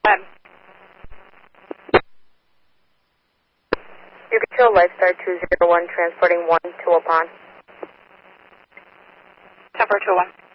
You can show Lifestar 201 transporting 1 to Waupun. Temper 201.